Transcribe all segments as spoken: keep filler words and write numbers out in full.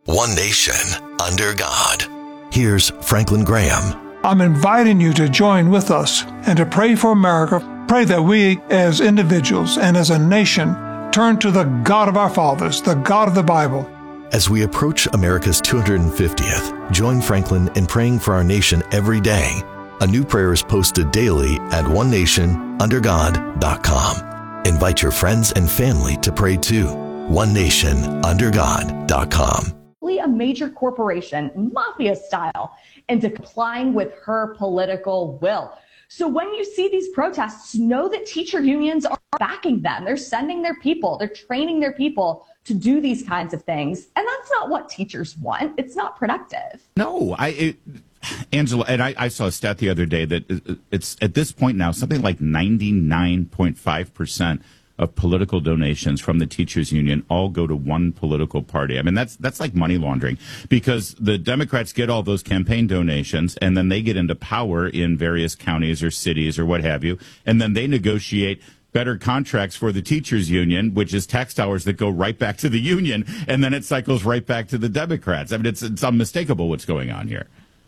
One nation, under God. Here's Franklin Graham. I'm inviting you to join with us and to pray for America. Pray that we, as individuals and as a nation, turn to the God of our fathers, the God of the Bible. As we approach America's two hundred fiftieth, join Franklin in praying for our nation every day. A new prayer is posted daily at one nation under god dot com. Invite your friends and family to pray too. one nation under god dot com. A major corporation, mafia style, into complying with her political will. So when you see these protests, know that teacher unions are backing them. They're sending their people, they're training their people to do these kinds of things. And that's not what teachers want. It's not productive. No, I, it, Angela, and I, I saw a stat the other day that it's at this point now, something like ninety-nine point five percent of political donations from the teachers union all go to one political party. I mean, that's that's like money laundering, because the Democrats get all those campaign donations and then they get into power in various counties or cities or what have you, and then they negotiate better contracts for the teachers union, which is tax dollars that go right back to the union, and then it cycles right back to the Democrats. I mean, it's, it's unmistakable what's going on here.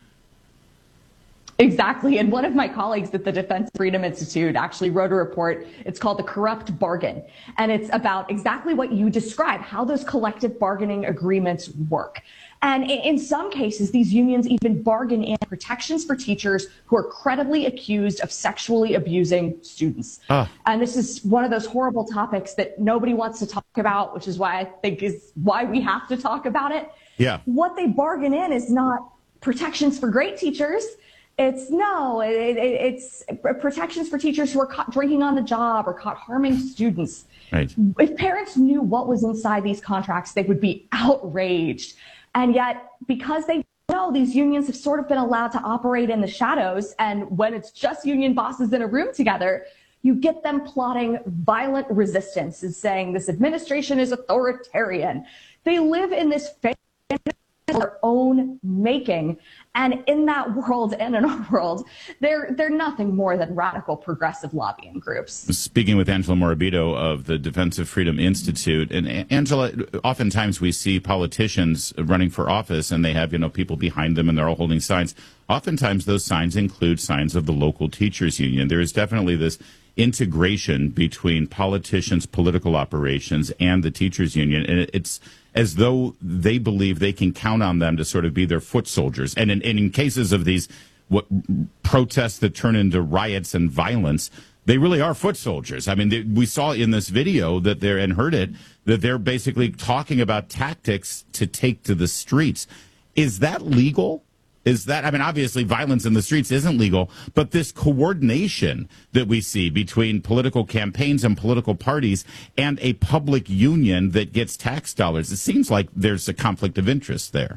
Exactly. And one of my colleagues at the Defense Freedom Institute actually wrote a report. It's called The Corrupt Bargain. And it's about exactly what you described, how those collective bargaining agreements work. And in some cases, these unions even bargain in protections for teachers who are credibly accused of sexually abusing students. Uh. And this is one of those horrible topics that nobody wants to talk about, which is why I think is why we have to talk about it. Yeah. What they bargain in is not protections for great teachers. It's no, it, it, it's protections for teachers who are caught drinking on the job or caught harming students. Right. If parents knew what was inside these contracts, they would be outraged. And yet, because they know these unions have sort of been allowed to operate in the shadows, and when it's just union bosses in a room together, you get them plotting violent resistance and saying this administration is authoritarian. They live in this fake their own making. And in that world and in our world, they're they're nothing more than radical progressive lobbying groups. Speaking with Angela Morabito of the Defensive Freedom Institute, and Angela, oftentimes we see politicians running for office and they have, you know, people behind them and they're all holding signs. Oftentimes those signs include signs of the local teachers union. There is definitely this integration between politicians' political operations and the teachers union, and it's as though they believe they can count on them to sort of be their foot soldiers. And in, and in cases of these what protests that turn into riots and violence, they really are foot soldiers. I mean, they, we saw in this video that they're, and heard it, that they're basically talking about tactics to take to the streets. Is that legal? Is that, I mean, obviously violence in the streets isn't legal, but this coordination that we see between political campaigns and political parties and a public union that gets tax dollars, it seems like there's a conflict of interest there.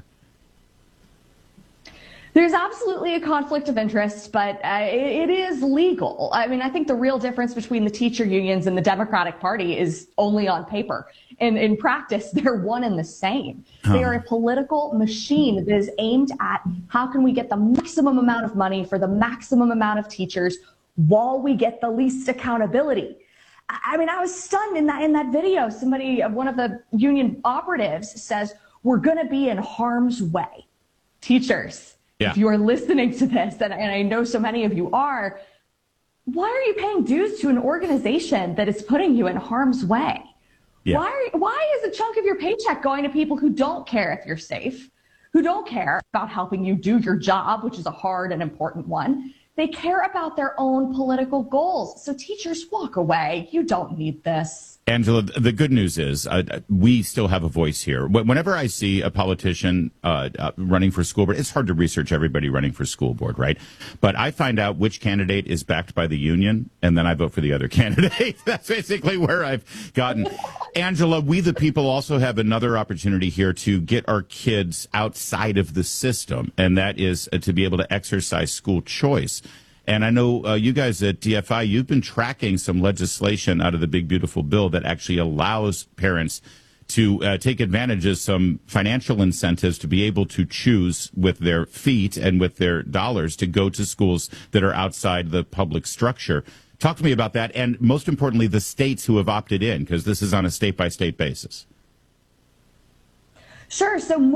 There's absolutely a conflict of interest, but uh, it, it is legal. I mean, I think the real difference between the teacher unions and the Democratic Party is only on paper. And in practice, they're one and the same. Huh. They are a political machine that is aimed at how can we get the maximum amount of money for the maximum amount of teachers while we get the least accountability. I mean, I was stunned in that in that video. Somebody, one of the union operatives says, we're going to be in harm's way. Teachers. Yeah. If you are listening to this, and, and I know so many of you are, why are you paying dues to an organization that is putting you in harm's way? Yeah. Why, are, why is a chunk of your paycheck going to people who don't care if you're safe, who don't care about helping you do your job, which is a hard and important one? They care about their own political goals. So teachers, walk away. You don't need this. Angela, the good news is uh, we still have a voice here. Whenever I see a politician uh, uh, running for school board, it's hard to research everybody running for school board, right? But I find out which candidate is backed by the union, and then I vote for the other candidate. That's basically where I've gotten. Angela, we the people also have another opportunity here to get our kids outside of the system, and that is uh, to be able to exercise school choice. And I know uh, you guys at D F I, you've been tracking some legislation out of the big, beautiful bill that actually allows parents to uh, take advantage of some financial incentives to be able to choose with their feet and with their dollars to go to schools that are outside the public structure. Talk to me about that, and most importantly, the states who have opted in, because this is on a state-by-state basis. Sure. So